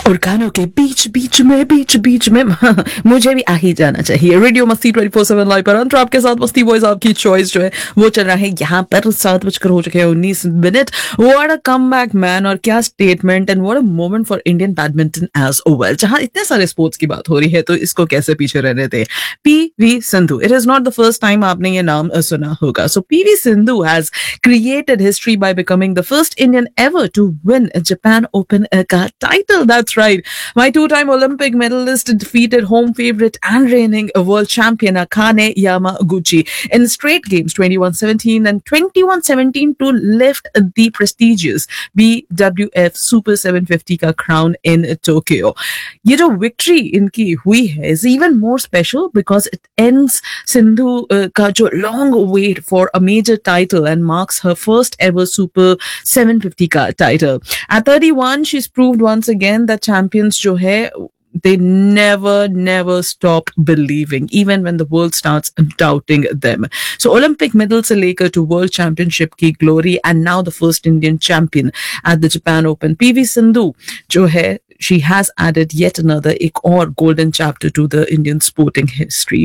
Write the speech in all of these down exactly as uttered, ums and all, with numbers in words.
और गानों के बीच बीच में बीच बीच में मुझे भी आ ही जाना चाहिए। रेडियो मस्ती ट्वेंटी फोर सेवन लाइव पर अंतर आपके साथ मस्ती वॉइस आपकी चॉइस जो है वो चल रहा है यहाँ पर। सात बजकर हो चुके हैं उन्नीस minute. What a comeback man, और क्या statement and what a moment for Indian badminton as well. जहां इतने सारे स्पोर्ट्स की बात हो रही है तो इसको कैसे पीछे रहने थे। PV Sindhu, it is not the first time आपने ये नाम सुना होगा। सो PV Sindhu has created history by becoming the first Indian ever to win a Japan Open का title. That's right. My two-time Olympic medalist defeated home favorite and reigning world champion Akane Yamaguchi in straight games twenty-one seventeen and twenty-one seventeen to lift the prestigious B W F Super seven fifty का crown in Tokyo. ये जो victory इनकी हुई है is even more special because it ends Sindhu uh, का जो long wait for a major title and marks her first ever Super seven fifty का title. At thirty-one, she's proved once again that champions जो है they never never stop believing even when the world starts doubting them. So Olympic medal से लेकर to world championship की glory and now the first Indian champion at the Japan Open. P V Sindhu जो है she has added yet another एक और golden chapter to the Indian sporting history.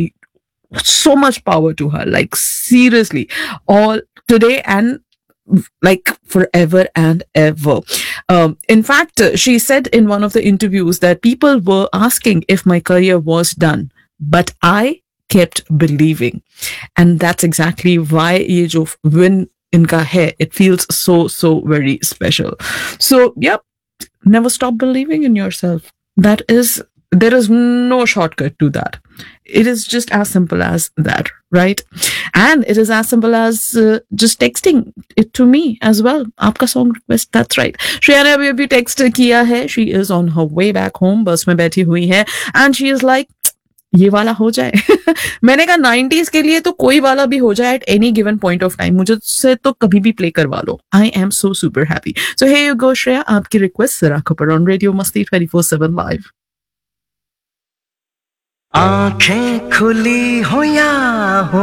So much power to her, like seriously, all today and like forever and ever. Um, in fact, she said in one of the interviews that people were asking if my career was done, but I kept believing. And that's exactly why ye jo win inka hai, it feels so, so very special. So, yep, never stop believing in yourself. That is, there is no shortcut to that. It is just as simple as that, right? And it is as simple as uh, just texting it to me as well. Aapka song request, that's right. Shreya ne abhi abhi text kiya hai. She is on her way back home. Bus mein बैठी हुई है. And she is like, ये वाला हो जाए. मैंने कहा nineties के लिए तो कोई वाला भी हो जाए at any given point of time. मुझे से तो कभी भी प्ले करवा लो. I am so super happy. So here you go, Shreya. आपकी रिक्वेस्ट रखो पर on Radio Masti twenty four seven Live. आंखें खुली हो या हो